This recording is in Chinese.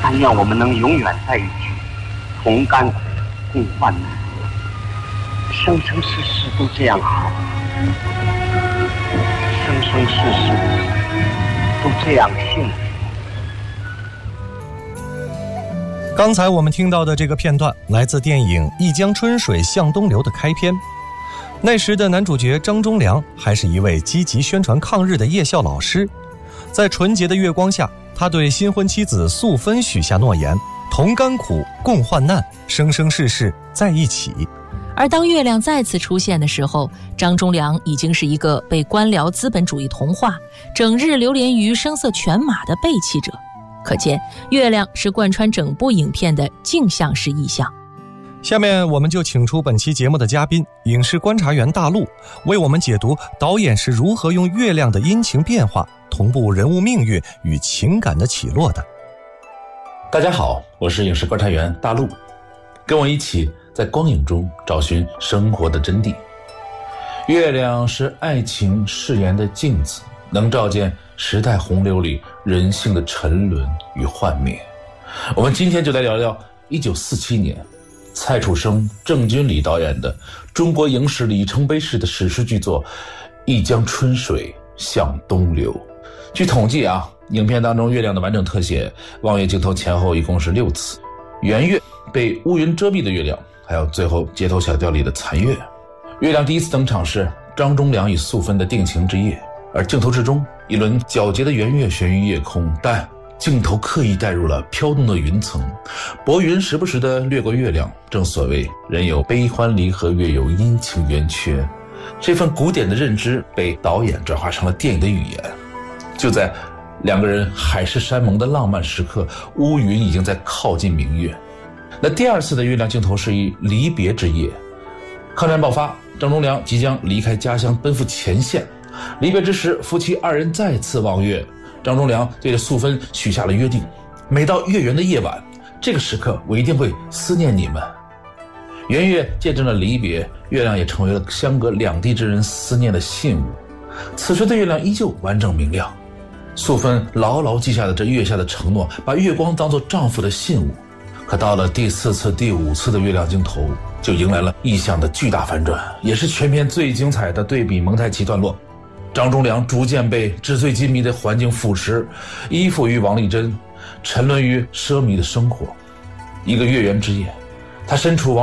但愿我们能永远在一起，同甘苦，共患难，生生世世都这样好，生生世世都这样幸福。 刚才我们听到的这个片段来自电影《一江春水向东流》的开篇。那时的男主角张忠良还是一位积极宣传抗日的夜校老师，在纯洁的月光下，他对新婚妻子素芬许下诺言，同甘苦，共患难，生生世世在一起。 而当月亮再次出现的时候，张忠良已经是一个被官僚资本主义同化，整日流连于声色犬马的背弃者。可见月亮是贯穿整部影片的镜像式意象。 下面我们就请出本期节目的嘉宾，影视观察员大陆，为我们解读导演是如何用月亮的阴晴变化同步人物命运与情感的起落的。 大家好，我是影视观察员大陆，跟我一起在光影中找寻生活的真谛。月亮是爱情誓言的镜子，能照见时代洪流里人性的沉沦与幻灭。我们今天就来聊聊1947年蔡楚生、郑君里导演的中国影史里程碑式的史诗巨作《一江春水向东流》。据统计影片当中月亮的完整特写望月镜头前后一共是6次，圆月、被乌云遮蔽的月亮，还有最后街头小调里的残月。月亮第一次登场是张忠良与素芬的定情之夜，而镜头之中一轮皎洁的圆月悬于夜空，但镜头刻意带入了飘动的云层，薄云时不时地掠过月亮。正所谓人有悲欢离合，月有阴晴圆缺，这份古典的认知被导演转化成了电影的语言。就在两个人海誓山盟的浪漫时刻，乌云已经在靠近明月。那第二次的月亮镜头是一离别之夜，抗战爆发，张忠良即将离开家乡奔赴前线。离别之时，夫妻二人再次望月，张忠良对着素芬许下了约定，每到月圆的夜晚，这个时刻我一定会思念你们。圆月见证了离别，月亮也成为了相隔两地之人思念的信物。此时的月亮依旧完整明亮，素芬牢牢记下了这月下的承诺，把月光当作丈夫的信物。可到了第4次、第5次的月亮镜头，就迎来了意象的巨大反转，也是全片最精彩的对比蒙太奇段落。张忠良逐渐被纸醉金迷的环境腐蚀，依附于王丽珍，沉沦于奢靡的生活。一个月圆之夜，他身处王